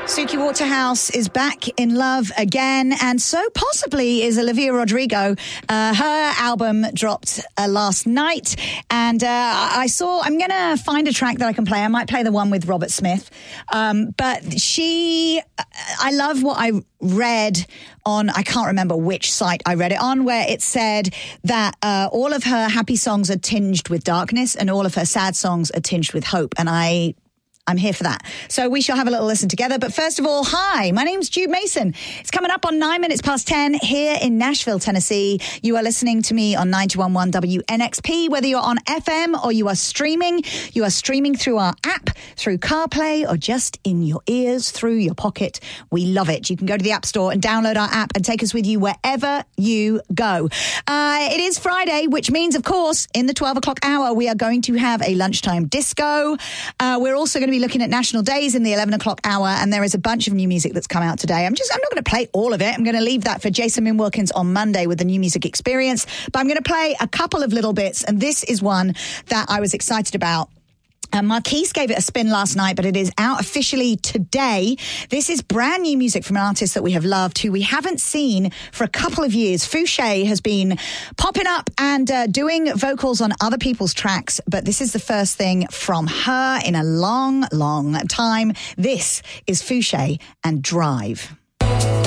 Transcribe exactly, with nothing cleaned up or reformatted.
Suki Waterhouse is back in love again, and so possibly is Olivia Rodrigo. Uh, her album dropped uh, last night, and uh, I saw, I'm going to find a track that I can play. I might play the one with Robert Smith. Um, but she, I love what I read on, I can't remember which site I read it on, where it said that uh, all of her happy songs are tinged with darkness and all of her sad songs are tinged with hope. And I... I'm here for that. So we shall have a little listen together. But first of all, hi, my name's Jude Mason. It's coming up on nine minutes past ten here in Nashville, Tennessee. You are listening to me on ninety-one point one W N X P, whether you're on F M or you are streaming. You are streaming through our app, through CarPlay, or just in your ears, through your pocket. We love it. You can go to the App Store and download our app and take us with you wherever you go. Uh, it is Friday, which means, of course, in the twelve o'clock hour, we are going to have a lunchtime disco. Uh, we're also going to be looking at National Days in the eleven o'clock hour, and there is a bunch of new music that's come out today. I'm just, I'm not going to play all of it. I'm going to leave that for Jason Min Wilkins on Monday with the New Music Experience, but I'm going to play a couple of little bits, and this is one that I was excited about. Uh, Marquise gave it a spin last night, but it is out officially today. This is brand new music from an artist that we have loved, who we haven't seen for a couple of years. Fouché has been popping up and uh, doing vocals on other people's tracks, but this is the first thing from her in a long, long time. This is Fouché and Drive.